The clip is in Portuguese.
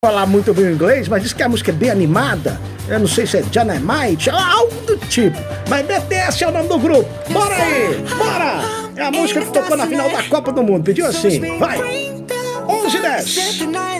Falar muito bem inglês, mas diz que a música é bem animada. Eu não sei se é Dynamite, algo do tipo. Mas BTS é o nome do grupo. Bora aí, bora! É a música que tocou na final da Copa do Mundo. Pediu assim, vai! 11:10.